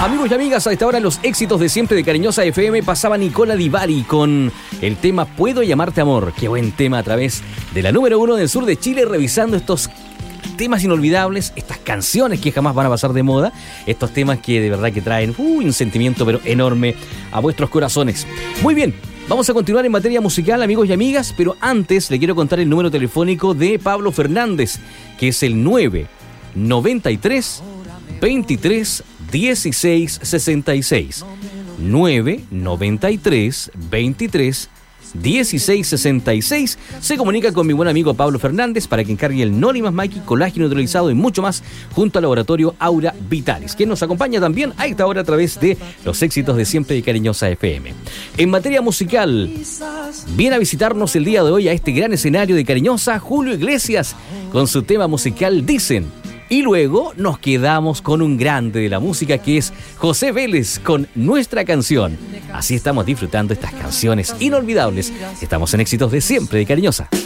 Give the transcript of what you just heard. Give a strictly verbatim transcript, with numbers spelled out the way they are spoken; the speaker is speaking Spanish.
Amigos y amigas, a esta hora los éxitos de siempre de Cariñosa F M. Pasaba Nicola Di Bari con el tema Puedo llamarte amor. Qué buen tema a través de la número uno del sur de Chile, revisando estos temas inolvidables, estas canciones que jamás van a pasar de moda, estos temas que de verdad que traen uh, un sentimiento pero enorme a vuestros corazones. Muy bien, vamos a continuar en materia musical, amigos y amigas, pero antes le quiero contar el número telefónico de Pablo Fernández, que es el nueve noventa y tres veintitrés dieciséis sesenta y seis. nueve noventa y tres veintitrés dieciséis sesenta y seis. Se comunica con mi buen amigo Pablo Fernández para que encargue el Norimas Mikey, colágeno hidrolizado y mucho más junto al laboratorio Aura Vitalis, quien nos acompaña también a esta hora a través de los éxitos de siempre de Cariñosa F M. En materia musical, viene a visitarnos el día de hoy a este gran escenario de Cariñosa Julio Iglesias con su tema musical Dicen. Y luego nos quedamos con un grande de la música que es José Vélez con Nuestra Canción. Así estamos disfrutando estas canciones inolvidables. Estamos en éxitos de siempre de Cariñosa.